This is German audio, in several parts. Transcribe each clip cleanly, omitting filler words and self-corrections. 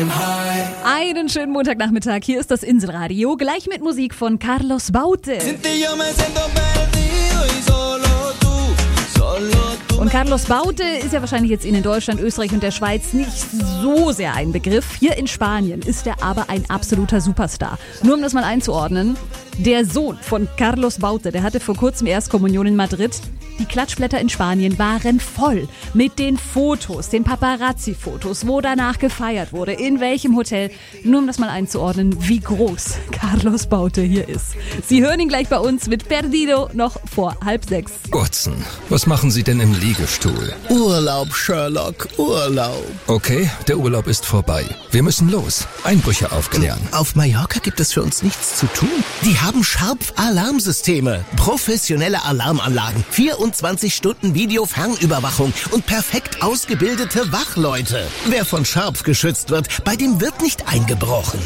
Einen schönen Montagnachmittag. Hier ist das Inselradio, gleich mit Musik von Carlos Baute. Und Carlos Baute ist ja wahrscheinlich jetzt in Deutschland, Österreich und der Schweiz nicht so sehr ein Begriff. Hier in Spanien ist er aber ein absoluter Superstar. Nur um das mal einzuordnen, der Sohn von Carlos Baute, der hatte vor kurzem Erstkommunion in Madrid. Die Klatschblätter in Spanien waren voll mit den Fotos, den Paparazzi-Fotos, wo danach gefeiert wurde, in welchem Hotel. Nur um das mal einzuordnen, wie groß Carlos Baute hier ist. Sie hören ihn gleich bei uns mit Perdido noch vor 5:30. Watson, was machen Sie denn im Liegestuhl? Urlaub, Sherlock, Urlaub. Okay, der Urlaub ist vorbei. Wir müssen los. Einbrüche aufklären. Auf Mallorca gibt es für uns nichts zu tun. Die haben Sharp-Alarmsysteme, professionelle Alarmanlagen, 24 Stunden Video-Fernüberwachung und perfekt ausgebildete Wachleute. Wer von Sharp geschützt wird, bei dem wird nicht eingebrochen.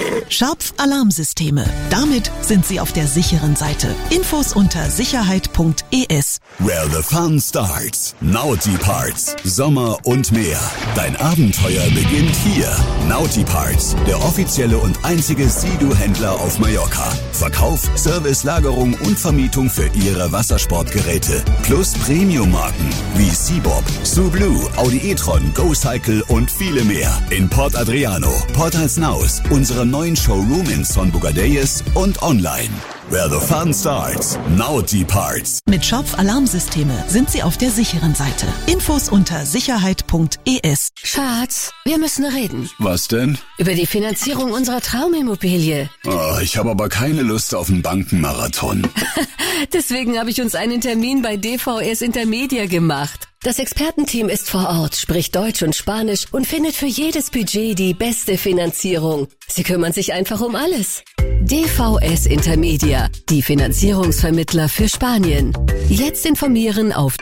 Sharp-Alarmsysteme. Damit sind Sie auf der sicheren Seite. Infos unter sicherheit.es. Where the fun starts. Naughty Parts. Sommer und mehr. Dein Abenteuer beginnt hier. Naughty Parts, der offizielle und einzige Sea-Doo-Händler auf Mallorca. Verkauf, Service, Lagerung und Vermietung für Ihre Wassersportgeräte. Plus Premium-Marken wie Seabob, Sublue, Audi e-tron, GoCycle und viele mehr. In Port Adriano, Port Alsnaus, unserem neuen Showroom in Son Bugadeyes und online. Where the fun starts. Naughty Parts. Mit Sharp-Alarmsysteme sind Sie auf der sicheren Seite. Infos unter sicherheit.es. Schatz, wir müssen reden. Was denn? Über die Finanzierung unserer Traumimmobilie. Oh, ich habe aber keine Lust auf einen Bankenmarathon. Deswegen habe ich uns einen Termin bei DVS Intermedia gemacht. Das Expertenteam ist vor Ort, spricht Deutsch und Spanisch und findet für jedes Budget die beste Finanzierung. Sie kümmern sich einfach um alles. DVS Intermedia, die Finanzierungsvermittler für Spanien. Jetzt informieren auf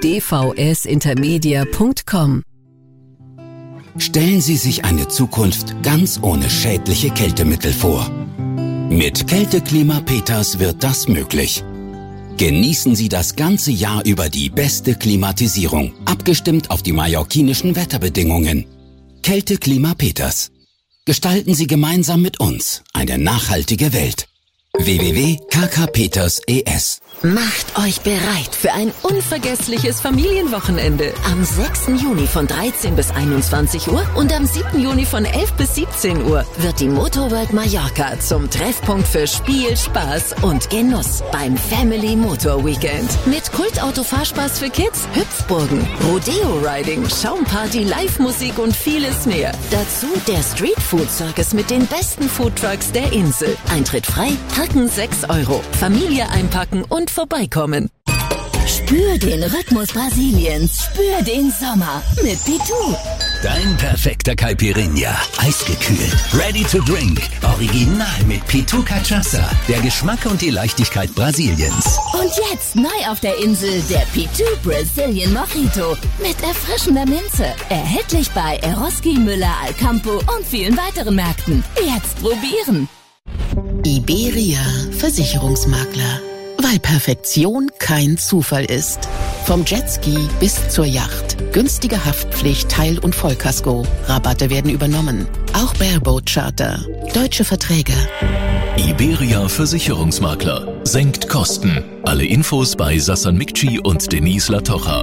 dvsintermedia.com. Stellen Sie sich eine Zukunft ganz ohne schädliche Kältemittel vor. Mit Kälteklima Peters wird das möglich. Genießen Sie das ganze Jahr über die beste Klimatisierung, abgestimmt auf die mallorquinischen Wetterbedingungen. Kälteklima Peters. Gestalten Sie gemeinsam mit uns eine nachhaltige Welt. www.kkpeters.es. Macht euch bereit für ein unvergessliches Familienwochenende. Am 6. Juni von 13 bis 21 Uhr und am 7. Juni von 11 bis 17 Uhr wird die Motorworld Mallorca zum Treffpunkt für Spiel, Spaß und Genuss beim Family Motor Weekend. Mit Kultauto-Fahrspaß für Kids, Hüpfburgen, Rodeo-Riding, Schaumparty, Live-Musik und vieles mehr. Dazu der Street-Food-Circus mit den besten Foodtrucks der Insel. Eintritt frei, Parken 6 €. Familie einpacken und vorbeikommen. Spür den Rhythmus Brasiliens. Spür den Sommer mit Pitu. Dein perfekter Caipirinha. Eisgekühlt. Ready to drink. Original mit Pitu Cachaça. Der Geschmack und die Leichtigkeit Brasiliens. Und jetzt neu auf der Insel der Pitu Brazilian Mojito. Mit erfrischender Minze. Erhältlich bei Eroski, Müller, Alcampo und vielen weiteren Märkten. Jetzt probieren. Iberia Versicherungsmakler. Weil Perfektion kein Zufall ist. Vom Jetski bis zur Yacht. Günstige Haftpflicht, Teil- und Vollkasko. Rabatte werden übernommen. Auch Bareboat Charter. Deutsche Verträge. Iberia Versicherungsmakler. Senkt Kosten. Alle Infos bei Sassan Mikci und Denise Latocha.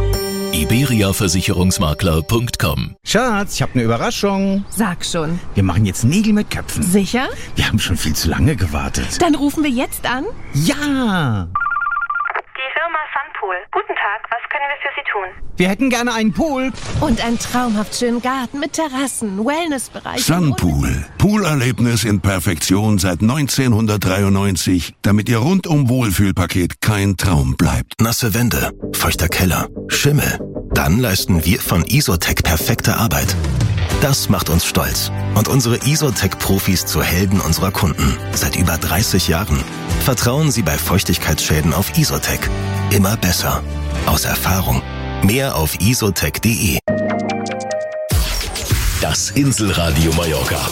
iberiaversicherungsmakler.com. Schatz, ich habe eine Überraschung. Sag schon. Wir machen jetzt Nägel mit Köpfen. Sicher? Wir haben schon viel zu lange gewartet. Dann rufen wir jetzt an. Ja! Die Firma Sunpool. Guten Tag, was können wir für Sie tun? Wir hätten gerne einen Pool. Und einen traumhaft schönen Garten mit Terrassen, Wellnessbereich. Sunpool. Poolerlebnis in Perfektion seit 1993, damit Ihr rundum Wohlfühlpaket kein Traum bleibt. Nasse Wände, feuchter Keller, Schimmel. Dann leisten wir von Isotec perfekte Arbeit. Das macht uns stolz und unsere Isotec-Profis zu Helden unserer Kunden. Seit über 30 Jahren. Vertrauen Sie bei Feuchtigkeitsschäden auf Isotec. Immer besser. Aus Erfahrung. Mehr auf isotec.de. Das Inselradio Mallorca.